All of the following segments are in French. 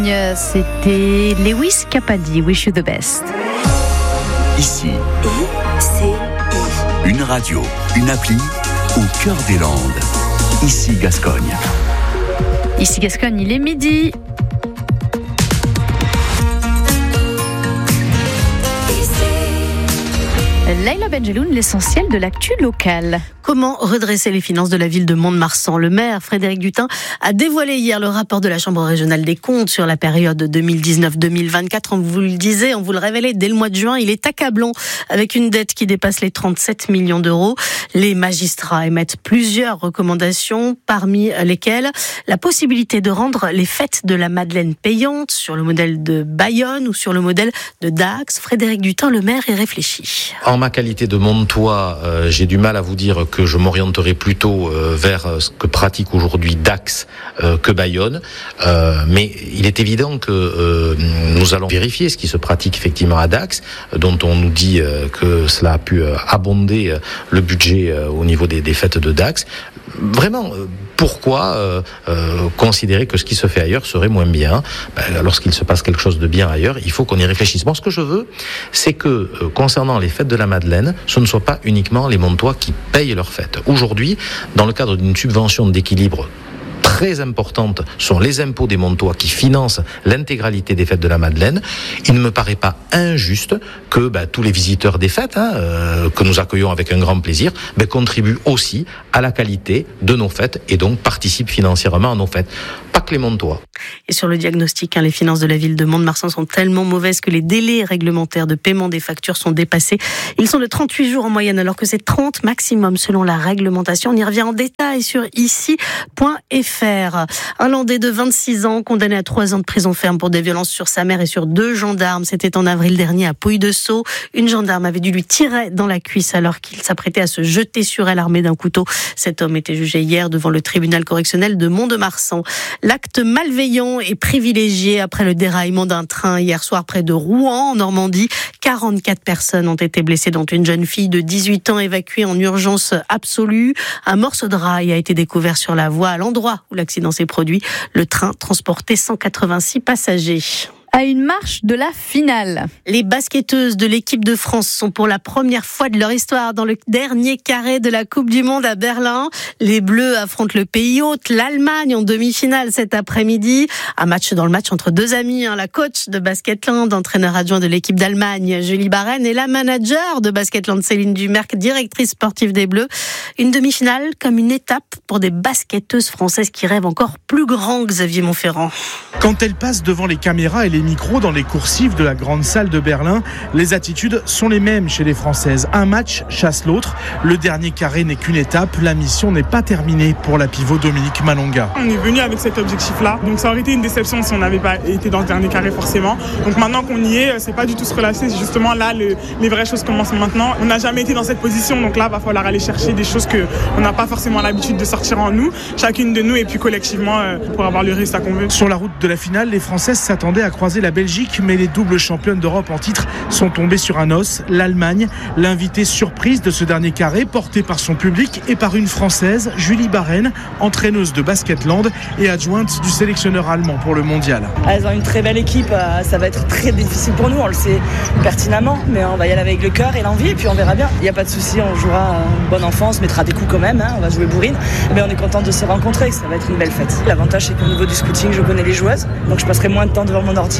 C'était Lewis Capaldi, Wish You the Best. Ici, une radio, une appli au cœur des Landes. Ici Gascogne. Ici Gascogne, il est midi. Leïla Benjeloun, l'essentiel de l'actu locale. Comment redresser les finances de la ville de Mont-de-Marsan ? Le maire Frédéric Dutin a dévoilé hier le rapport de la Chambre régionale des comptes sur la période 2019-2024. On vous le disait, on vous le révélait dès le mois de juin, il est accablant avec une dette qui dépasse les 37 millions d'euros. Les magistrats émettent plusieurs recommandations, parmi lesquelles la possibilité de rendre les fêtes de la Madeleine payantes sur le modèle de Bayonne ou sur le modèle de Dax. Frédéric Dutin, le maire, y réfléchit. En ma qualité de Montois, j'ai du mal à vous dire que je m'orienterai plutôt vers ce que pratique aujourd'hui Dax que Bayonne. Mais il est évident que nous allons vérifier ce qui se pratique effectivement à Dax, dont on nous dit que cela a pu abonder le budget au niveau des fêtes de Dax. Vraiment, pourquoi considérer que ce qui se fait ailleurs serait moins bien ? Lorsqu'il se passe quelque chose de bien ailleurs, il faut qu'on y réfléchisse. Moi, ce que je veux, c'est que concernant les fêtes de la Madeleine, ce ne soit pas uniquement les Montois qui payent leurs fêtes. Aujourd'hui, dans le cadre d'une subvention d'équilibre très importante sur les impôts des Montois qui financent l'intégralité des fêtes de la Madeleine, il ne me paraît pas injuste que tous les visiteurs des fêtes, que nous accueillons avec un grand plaisir, contribuent aussi à la qualité de nos fêtes et donc participent financièrement à nos fêtes. Pas que les Montois. Et sur le diagnostic, les finances de la ville de Mont-de-Marsan sont tellement mauvaises que les délais réglementaires de paiement des factures sont dépassés. Ils sont de 38 jours en moyenne, alors que c'est 30 maximum selon la réglementation. On y revient en détail sur ici.fr. Un Landais de 26 ans, condamné à 3 ans de prison ferme pour des violences sur sa mère et sur 2 gendarmes. C'était en avril dernier à Pouilly-de-Sceaux. Une gendarme avait dû lui tirer dans la cuisse alors qu'il s'apprêtait à se jeter sur elle armé d'un couteau. Cet homme était jugé hier devant le tribunal correctionnel de Mont-de-Marsan. L'acte malveillant est privilégié après le déraillement d'un train hier soir près de Rouen, en Normandie. 44 personnes ont été blessées, dont une jeune fille de 18 ans évacuée en urgence absolue. Un morceau de rail a été découvert sur la voie à l'endroit où l'accident s'est produit. Le train transportait 186 passagers. À une marche de la finale. Les basketteuses de l'équipe de France sont pour la première fois de leur histoire dans le dernier carré de la Coupe du Monde à Berlin. Les Bleus affrontent le pays hôte, l'Allemagne, en demi-finale cet après-midi. Un match dans le match entre 2 amis, la coach de Basketland, entraîneur adjoint de l'équipe d'Allemagne, Julie Barren, et la manager de Basketland, Céline Dumerc, directrice sportive des Bleus. Une demi-finale comme une étape pour des basketteuses françaises qui rêvent encore plus grand, Xavier Montferrand. Quand elles passent devant les caméras et les micros dans les coursives de la grande salle de Berlin, les attitudes sont les mêmes chez les Françaises. Un match chasse l'autre. Le dernier carré n'est qu'une étape. La mission n'est pas terminée pour la pivot Dominique Malonga. On est venu avec cet objectif-là. Donc ça aurait été une déception si on n'avait pas été dans le dernier carré forcément. Donc maintenant qu'on y est, c'est pas du tout se relâcher. C'est justement là, les vraies choses commencent maintenant. On n'a jamais été dans cette position. Donc là, il va falloir aller chercher des choses qu'on n'a pas forcément l'habitude de sortir en nous. Chacune de nous et puis collectivement pour avoir le résultat qu'on veut. Sur la route de la finale, les Françaises s'attendaient à croiser la Belgique, mais les doubles championnes d'Europe en titre sont tombées sur un os. L'Allemagne, l'invitée surprise de ce dernier carré, portée par son public et par une Française, Julie Barren, entraîneuse de Basketland et adjointe du sélectionneur allemand pour le mondial. Elles ont une très belle équipe, ça va être très difficile pour nous, on le sait pertinemment, mais on va y aller avec le cœur et l'envie et puis on verra bien. Il n'y a pas de souci, on jouera une bonne enfance, on mettra des coups quand même, on va jouer bourrine, mais on est content de se rencontrer, ça va être une belle fête. L'avantage c'est qu'au niveau du scouting, je connais les joueuses, donc je passerai moins de temps devant mon ordi.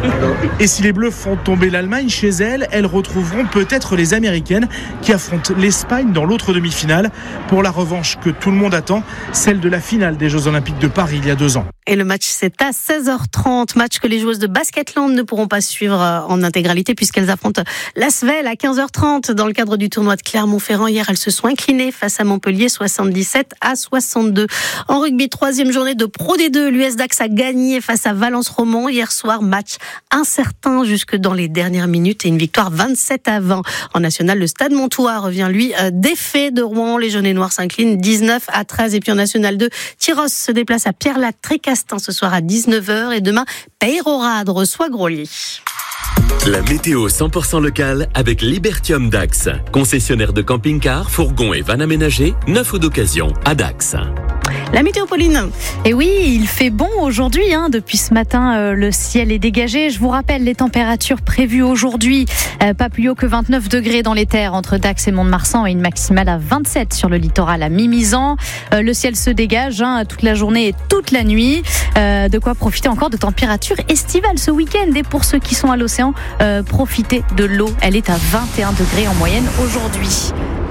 Et si les Bleus font tomber l'Allemagne chez elles retrouveront peut-être les Américaines qui affrontent l'Espagne dans l'autre demi-finale pour la revanche que tout le monde attend, celle de la finale des Jeux Olympiques de Paris il y a 2 ans. Et le match, c'est à 16h30. Match que les joueuses de Basketland ne pourront pas suivre en intégralité puisqu'elles affrontent l'Asvel à 15h30 dans le cadre du tournoi de Clermont-Ferrand. Hier, elles se sont inclinées face à Montpellier 77-62. En rugby, 3e journée de Pro D2. L'US Dax a gagné face à Valence-Romand hier soir. Match incertain jusque dans les dernières minutes et une victoire 27-20. En national, le Stade Montois revient, lui, défait de Rouen. Les jaunes et noirs s'inclinent 19-13. Et puis en national 2, Tyros se déplace à Pierre-Latte-Tricastin ce soir à 19h. Et demain, Peyrorade reçoit Groslier. La météo 100% locale avec Libertium Dax. Concessionnaire de camping-cars, fourgons et vannes aménagées, neuf ou d'occasion à Dax. La météo, Pauline. Et oui, il fait bon aujourd'hui. Depuis ce matin, le ciel est dégagé. Je vous rappelle les températures prévues aujourd'hui. Pas plus haut que 29 degrés dans les terres entre Dax et Mont-de-Marsan et une maximale à 27 sur le littoral à Mimizan. Le ciel se dégage toute la journée et toute la nuit. De quoi profiter encore de températures estivales ce week-end. Et pour ceux qui sont à l'océan, profitez de l'eau. Elle est à 21 degrés en moyenne aujourd'hui.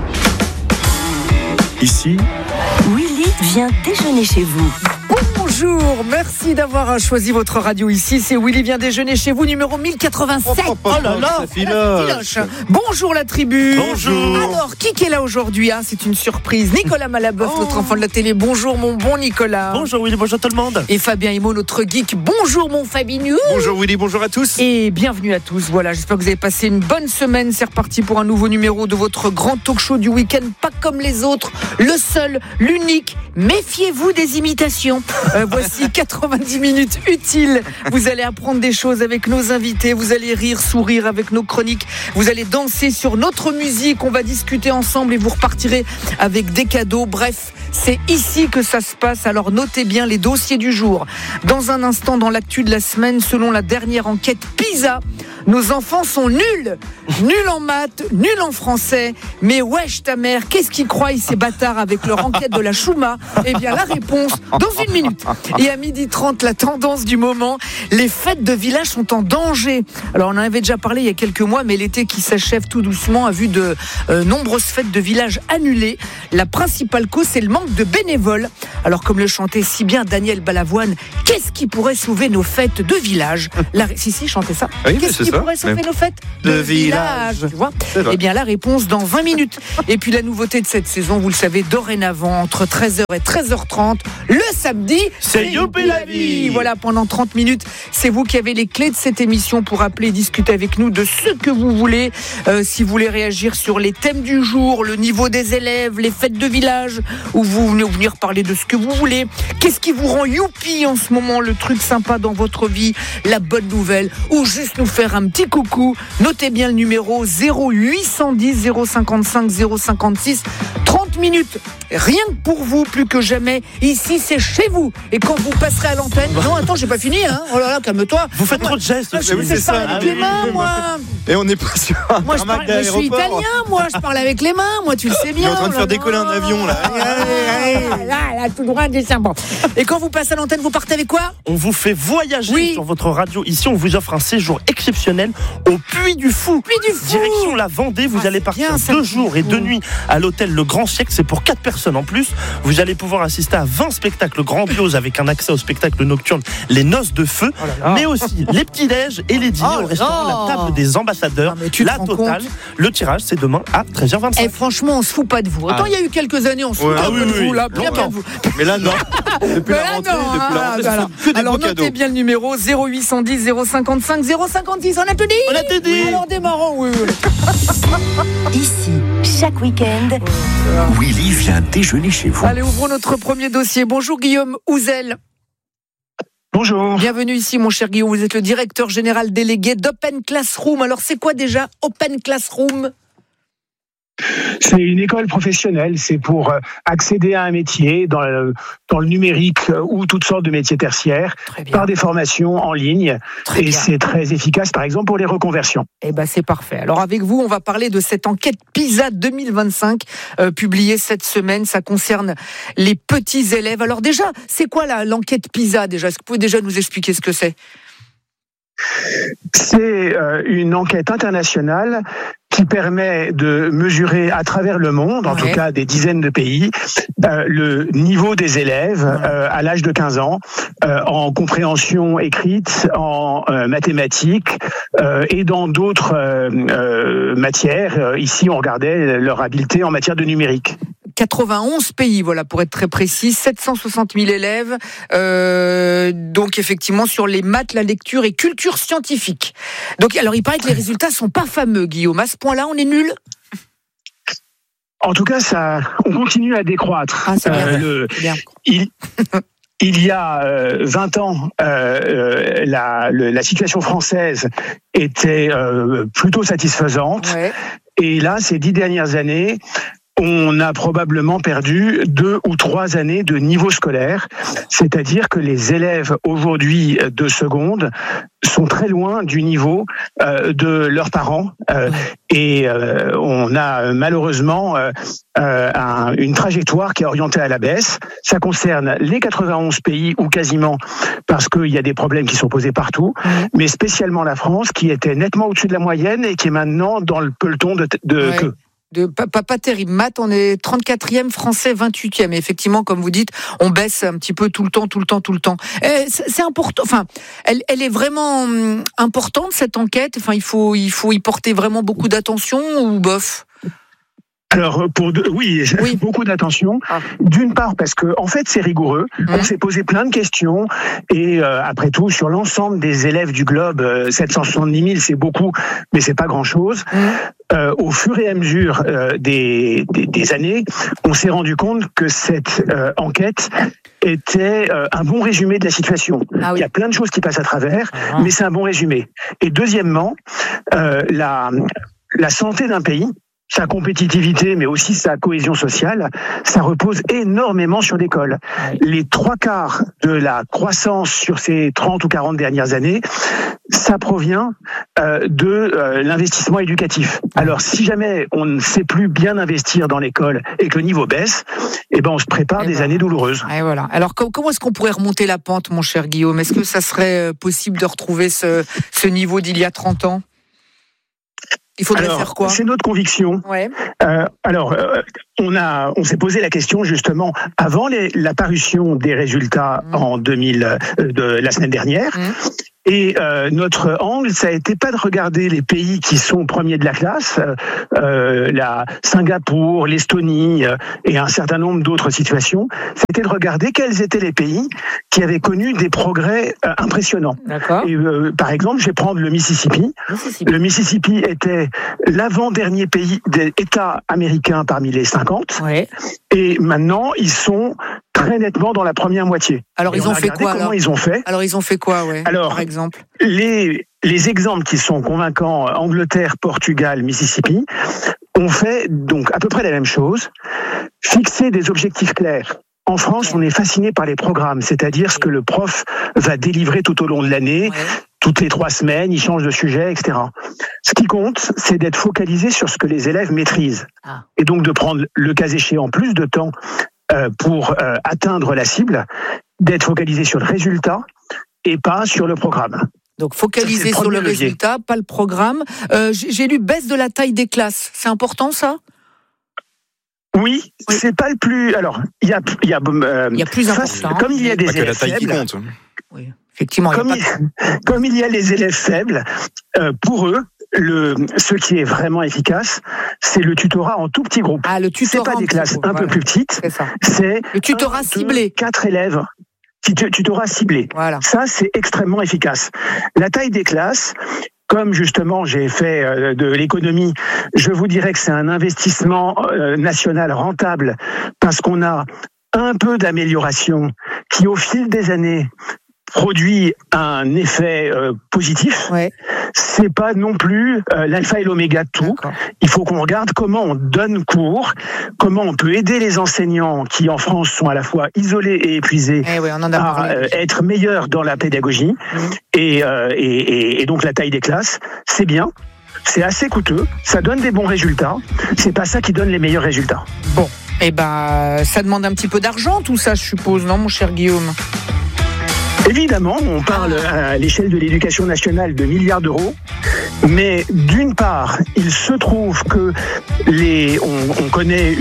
Ici, Willy vient déjeuner chez vous. Bonjour, merci d'avoir choisi votre radio ici. C'est Willy vient déjeuner chez vous, numéro 1087. Oh là là, ça filoche. Bonjour la tribu. Bonjour. Alors, qui est là aujourd'hui ? C'est une surprise. Nicolas Malaboeuf, notre enfant de la télé. Bonjour mon bon Nicolas. Bonjour Willy, bonjour tout le monde. Et Fabien Himo, notre geek. Bonjour mon Fabinou. Bonjour Willy, bonjour à tous. Et bienvenue à tous. Voilà, j'espère que vous avez passé une bonne semaine. C'est reparti pour un nouveau numéro de votre grand talk show du week-end. Pas comme les autres, le seul, l'unique. Méfiez-vous des imitations. Voici 90 minutes utiles. Vous allez apprendre des choses avec nos invités. Vous allez rire, sourire avec nos chroniques. Vous allez danser sur notre musique. On va discuter ensemble et vous repartirez avec des cadeaux. Bref, c'est ici que ça se passe. Alors notez bien les dossiers du jour. Dans un instant, dans l'actu de la semaine, selon la dernière enquête PISA, nos enfants sont nuls. Nuls en maths, nuls en français. Mais wesh ta mère, qu'est-ce qu'ils croient ces bâtards avec leur enquête de la Chouma ? Eh bien la réponse dans une minute. Et à 12h30, la tendance du moment, les fêtes de village sont en danger. Alors on en avait déjà parlé il y a quelques mois, mais l'été qui s'achève tout doucement a vu de nombreuses fêtes de village annulées. La principale cause, c'est le manque de bénévoles. Alors comme le chantait si bien Daniel Balavoine, qu'est-ce qui pourrait sauver nos fêtes de village ? Si, chantait ça. Oui, qu'est-ce qui pourrait sauver nos fêtes de village, tu vois ? Eh bien la réponse dans 20 minutes. Et puis la nouveauté de cette saison, vous le savez, dorénavant, entre 13h et 13h30, le samedi, c'est Youpi la vie. Voilà, pendant 30 minutes, c'est vous qui avez les clés de cette émission pour appeler et discuter avec nous de ce que vous voulez. Si vous voulez réagir sur les thèmes du jour, le niveau des élèves, les fêtes de village, ou vous venez venir parler de ce que vous voulez. Qu'est-ce qui vous rend youpi en ce moment, le truc sympa dans votre vie, la bonne nouvelle, ou juste nous faire un petit coucou. Notez bien le numéro 0810 055 056. 30 minutes, rien que pour vous, plus que jamais. Ici, c'est chez vous. Et quand vous passerez à l'antenne... Non, attends, j'ai pas fini, Oh là là, calme-toi. Vous faites trop de gestes. Je sais parler avec les mains, moi. Et on n'est pas sûr. Moi, je suis italien, moi. Je parle avec les mains, moi, tu le sais bien. On est en train de faire décoller un avion, là. Là, tout droit, des bon. Et quand vous passez à l'antenne, vous partez avec quoi ? On vous fait voyager sur votre radio. Ici, on vous offre un séjour exceptionnel au Puy du Fou. Direction la Vendée. Vous allez partir 2 jours et 2 nuits à l'hôtel Le Grand Siècle. C'est pour 4 personnes en plus. Vous allez pouvoir assister à 20 spectacles grandioses avec un accès au spectacle nocturne Les Noces de Feu, mais aussi les petits-déj et les dîners au restaurant La Table des Ambassadeurs. La totale. Le tirage, c'est demain à 13h25. Et franchement, on se fout pas de vous. Autant il y a eu quelques années, on se fout de vous. Là, bien de vous. Mais là, non. Depuis la rentrée, que des beaux cadeaux. Notez bien le numéro 0810 055 056. On a tout dit ? On a tout dit. Alors démarrons, oui. Ici, chaque week-end, Willy vient déjeuner chez vous. Allez, ouvrons notre premier dossier. Bonjour Guillaume Ouzel. Bonjour. Bienvenue ici, mon cher Guillaume. Vous êtes le directeur général délégué d'Open Classroom. Alors, c'est quoi déjà Open Classroom ? C'est une école professionnelle, c'est pour accéder à un métier dans le numérique ou toutes sortes de métiers tertiaires par des formations en ligne. C'est très efficace, par exemple, pour les reconversions. Eh ben, c'est parfait. Alors avec vous, on va parler de cette enquête PISA 2025 publiée cette semaine. Ça concerne les petits élèves. Alors déjà, c'est quoi l'enquête PISA déjà ? Est-ce que vous pouvez déjà nous expliquer ce que c'est ? C'est une enquête internationale qui permet de mesurer à travers le monde, en tout cas des dizaines de pays, le niveau des élèves à l'âge de 15 ans, en compréhension écrite, en mathématiques et dans d'autres matières. Ici, on regardait leur habileté en matière de numérique. 91 pays, voilà, pour être très précis, 760 000 élèves, donc effectivement sur les maths, la lecture et culture scientifique. Donc, alors il paraît que les résultats sont pas fameux, Guillaume. À ce point-là, on est nul ? En tout cas, on continue à décroître. Ah, c'est bien. Il il y a 20 ans, la situation française était plutôt satisfaisante. Ouais. Et là, ces 10 dernières années, on a probablement perdu 2 ou 3 années de niveau scolaire. C'est-à-dire que les élèves aujourd'hui de seconde sont très loin du niveau de leurs parents. Et on a malheureusement une trajectoire qui est orientée à la baisse. Ça concerne les 91 pays ou quasiment, parce qu'il y a des problèmes qui sont posés partout, mais spécialement la France qui était nettement au-dessus de la moyenne et qui est maintenant dans le peloton de queue. Pas terrible. Matt, on est 34e, français 28e. Et effectivement, comme vous dites, on baisse un petit peu tout le temps. C'est important. Enfin, elle est vraiment importante, cette enquête. Enfin, il faut y porter vraiment beaucoup d'attention ou bof? Alors, oui, beaucoup d'attention. D'une part, parce que en fait, c'est rigoureux. On s'est posé plein de questions. Et après tout, sur l'ensemble des élèves du globe, 770 000, c'est beaucoup, mais c'est pas grand-chose. Au fur et à mesure des années, on s'est rendu compte que cette enquête était un bon résumé de la situation. Il y a plein de choses qui passent à travers, mais c'est un bon résumé. Et deuxièmement, la santé d'un pays, sa compétitivité, mais aussi sa cohésion sociale, ça repose énormément sur l'école. Les 3/4 de la croissance sur ces 30 ou 40 dernières années, ça provient de l'investissement éducatif. Alors, si jamais on ne sait plus bien investir dans l'école et que le niveau baisse, on se prépare des années douloureuses. Et voilà. Alors, comment est-ce qu'on pourrait remonter la pente, mon cher Guillaume? Est-ce que ça serait possible de retrouver ce niveau d'il y a 30 ans? Il faudrait faire quoi? C'est notre conviction. Ouais. On s'est posé la question justement avant l'apparition des résultats de la semaine dernière. Et notre angle, ça a été pas de regarder les pays qui sont premiers de la classe, la Singapour, l'Estonie et un certain nombre d'autres situations. C'était de regarder quels étaient les pays qui avaient connu des progrès impressionnants. D'accord. Et par exemple, je vais prendre le Mississippi. Le Mississippi était l'avant-dernier État américain parmi les 50. Ouais. Et maintenant, ils sont très nettement dans la première moitié. Alors, ils ont fait quoi? Comment ils ont fait? Alors, ils ont fait quoi, par exemple? Les exemples qui sont convaincants, Angleterre, Portugal, Mississippi, ont fait donc à peu près la même chose. Fixer des objectifs clairs. En France, on est fasciné par les programmes, c'est-à-dire ce que le prof va délivrer tout au long de l'année. Toutes les 3 semaines, il change de sujet, etc. Ce qui compte, c'est d'être focalisé sur ce que les élèves maîtrisent. Et donc de prendre, le cas échéant, plus de temps pour atteindre la cible, d'être focalisé sur le résultat et pas sur le programme. Donc focaliser sur le résultat, pas le programme. J'ai lu baisse de la taille des classes. C'est important, ça? Oui, c'est pas le plus. Alors, il y a plus important. Comme il y a des élèves la taille faibles, qui compte. Oui, effectivement. Comme il y a les élèves faibles, pour eux, ce qui est vraiment efficace, c'est le tutorat en tout petit groupe. Le tutorat. C'est pas des classes un peu plus petites. C'est le tutorat ciblé. 4 élèves. Tutorat ciblé. Voilà. Ça, c'est extrêmement efficace. La taille des classes. Comme justement j'ai fait de l'économie, je vous dirais que c'est un investissement national rentable parce qu'on a un peu d'amélioration qui au fil des années produit un effet positif. C'est pas non plus l'alpha et l'oméga de tout. D'accord. Il faut qu'on regarde comment on donne cours, comment on peut aider les enseignants qui en France sont à la fois isolés et épuisés à être meilleurs dans la pédagogie. Et donc la taille des classes, c'est bien. C'est assez coûteux, ça donne des bons résultats. C'est pas ça qui donne les meilleurs résultats. Bon, ça demande un petit peu d'argent tout ça, je suppose, non, mon cher Guillaume? Évidemment, on parle à l'échelle de l'éducation nationale de milliards d'euros, mais d'une part, il se trouve que on connaît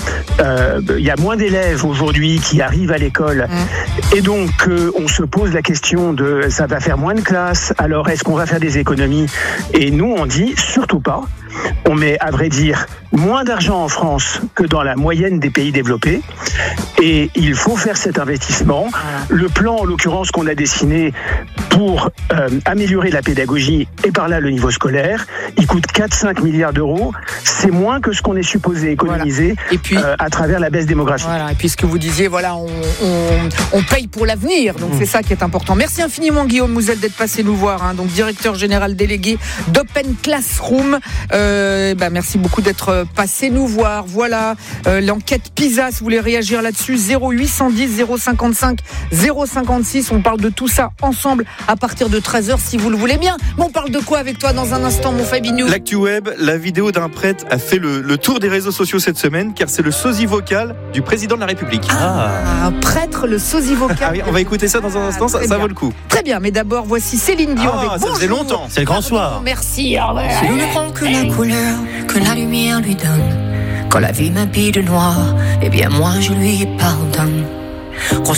il y a moins d'élèves aujourd'hui qui arrivent à l'école, et donc on se pose la question de ça va faire moins de classes, alors est-ce qu'on va faire des économies? Et nous on dit surtout pas. On met, à vrai dire, moins d'argent en France que dans la moyenne des pays développés. Et il faut faire cet investissement. Le plan, en l'occurrence, qu'on a dessiné pour améliorer la pédagogie et par là le niveau scolaire, il coûte 4-5 milliards d'euros. C'est moins que ce qu'on est supposé économiser et puis, à travers la baisse démographique. Voilà. Et puis ce que vous disiez, voilà, on paye pour l'avenir. Donc c'est ça qui est important. Merci infiniment Guillaume Mouzel d'être passé nous voir, donc directeur général délégué d'Open Classroom. Merci beaucoup d'être passé nous voir. Voilà, l'enquête PISA, si vous voulez réagir là-dessus, 0810 055 056. On parle de tout ça ensemble à partir de 13h si vous le voulez bien. Mais on parle de quoi avec toi dans un instant, mon Fabinou? L'actu web, la vidéo d'un prêtre a fait le tour des réseaux sociaux cette semaine, car c'est le sosie vocal du président de la République. Un prêtre, le sosie vocal. Oui, on va écouter ça dans un instant, ça vaut le coup. Très bien, mais d'abord voici Céline Dion avec ça faisait longtemps. C'est le grand soir. Merci. Si l'on ne prend que la couleur que la lumière lui donne, quand la vie m'habille de noir, eh bien moi je lui pardonne.